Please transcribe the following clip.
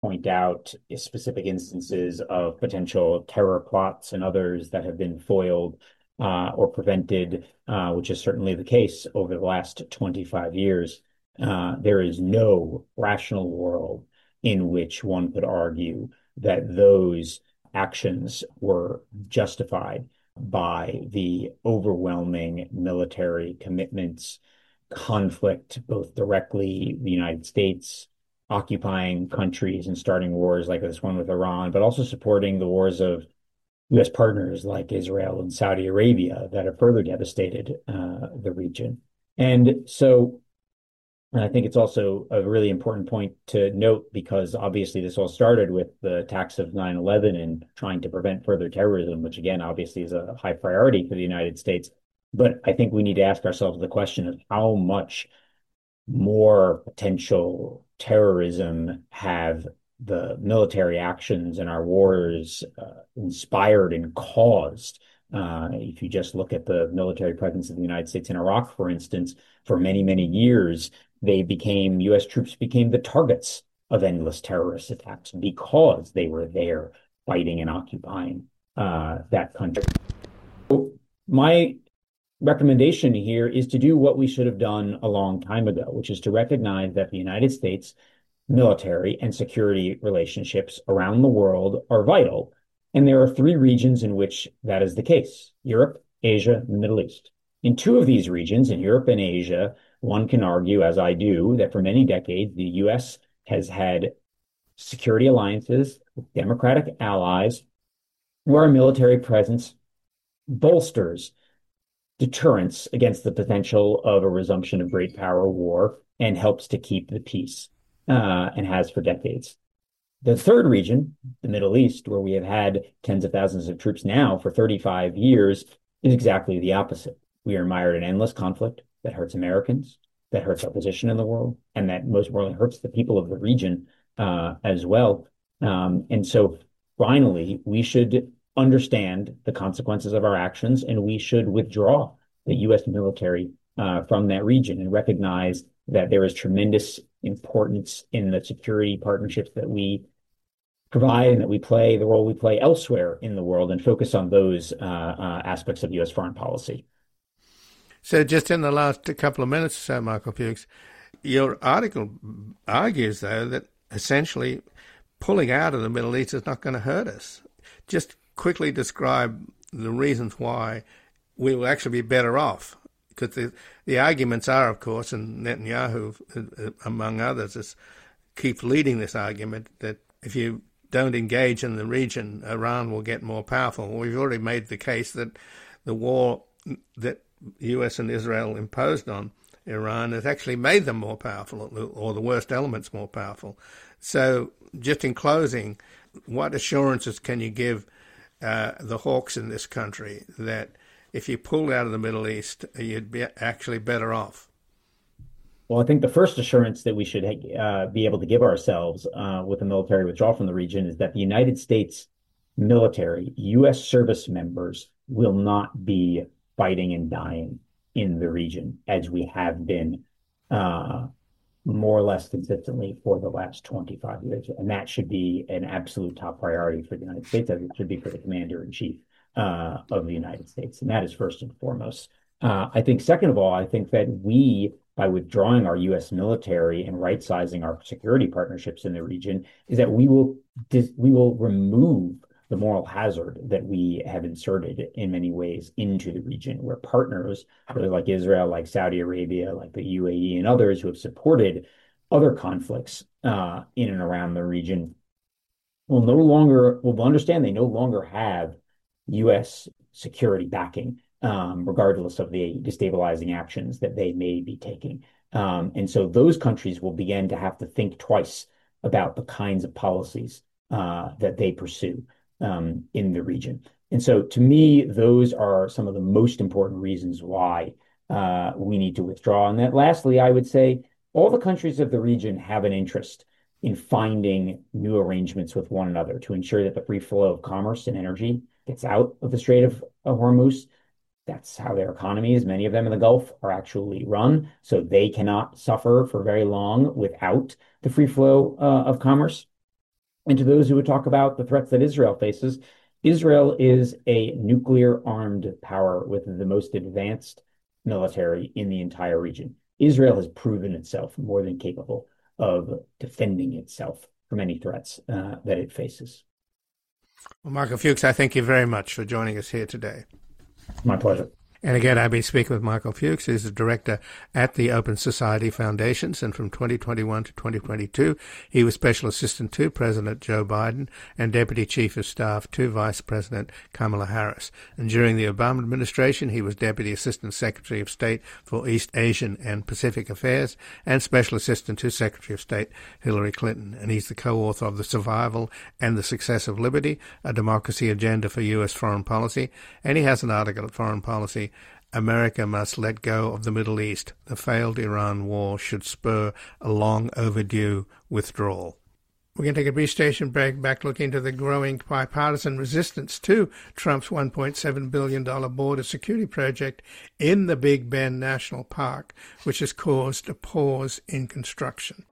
point out specific instances of potential terror plots and others that have been foiled or prevented, which is certainly the case over the last 25 years. There is no rational world in which one could argue that those actions were justified by the overwhelming military commitments, conflict, both directly the United States occupying countries and starting wars like this one with Iran, but also supporting the wars of U.S. partners like Israel and Saudi Arabia that have further devastated the region. And so and I think it's also a really important point to note because obviously this all started with the attacks of 9/11 and trying to prevent further terrorism, which again, obviously is a high priority for the United States. But I think we need to ask ourselves the question of how much more potential terrorism have the military actions and our wars inspired and caused. If you just look at the military presence of the United States in Iraq, for instance, for many, many years, U.S. troops became the targets of endless terrorist attacks because they were there fighting and occupying that country. So my recommendation here is to do what we should have done a long time ago, which is to recognize that the United States military and security relationships around the world are vital. And there are three regions in which that is the case: Europe, Asia, and the Middle East. In two of these regions, in Europe and Asia, one can argue, as I do, that for many decades, the U.S. has had security alliances with democratic allies where our military presence bolsters deterrence against the potential of a resumption of great power war and helps to keep the peace, and has for decades. The third region, the Middle East, where we have had tens of thousands of troops now for 35 years, is exactly the opposite. We are mired in endless conflict that hurts Americans, that hurts our position in the world, and that most importantly hurts the people of the region as well. And so finally, we should understand the consequences of our actions, and we should withdraw the U.S. military from that region and recognize that there is tremendous importance in the security partnerships that we provide and that we play, the role we play elsewhere in the world, and focus on those aspects of U.S. foreign policy. So just in the last couple of minutes or so, Michael Fuchs, your article argues, though, that essentially pulling out of the Middle East is not going to hurt us. Just quickly describe the reasons why we will actually be better off. Because the arguments are, of course, and Netanyahu, among others, keeps leading this argument that if you don't engage in the region, Iran will get more powerful. Well, we've already made the case that the war that the US and Israel imposed on Iran has actually made them more powerful, or the worst elements more powerful. So just in closing, what assurances can you give the hawks in this country that if you pulled out of the Middle East, you'd be actually better off? Well, I think the first assurance that we should be able to give ourselves with the military withdrawal from the region is that the United States military, U.S. service members, will not be fighting and dying in the region as we have been more or less consistently for the last 25 years. And that should be an absolute top priority for the United States, as it should be for the commander in chief of the United States. And that is first and foremost. I think second of all, I think that we, by withdrawing our U.S. military and right-sizing our security partnerships in the region, is that we will remove the moral hazard that we have inserted in many ways into the region, where partners, really like Israel, like Saudi Arabia, like the UAE, and others who have supported other conflicts in and around the region, will understand they no longer have U.S. security backing, regardless of the destabilizing actions that they may be taking. And so those countries will begin to have to think twice about the kinds of policies that they pursue in the region. And so to me, those are some of the most important reasons why we need to withdraw. And that lastly, I would say all the countries of the region have an interest in finding new arrangements with one another to ensure that the free flow of commerce and energy gets out of the Strait of Hormuz. That's how their economies, many of them in the Gulf, are actually run. So they cannot suffer for very long without the free flow of commerce. And to those who would talk about the threats that Israel faces, Israel is a nuclear armed power with the most advanced military in the entire region. Israel has proven itself more than capable of defending itself from any threats that it faces. Well, Michael Fuchs, I thank you very much for joining us here today. My pleasure. And again, I've been speaking with Michael Fuchs, who's the director at the Open Society Foundations, and from 2021 to 2022, he was Special Assistant to President Joe Biden and Deputy Chief of Staff to Vice President Kamala Harris. And during the Obama administration, he was Deputy Assistant Secretary of State for East Asian and Pacific Affairs and Special Assistant to Secretary of State Hillary Clinton. And he's the co-author of The Survival and the Success of Liberty, a Democracy Agenda for U.S. Foreign Policy. And he has an article at Foreign Policy, America Must Let Go of the Middle East. The failed Iran war should spur a long overdue withdrawal. We're going to take a brief station break, back looking into the growing bipartisan resistance to Trump's $1.7 billion border security project in the Big Bend National Park, which has caused a pause in construction.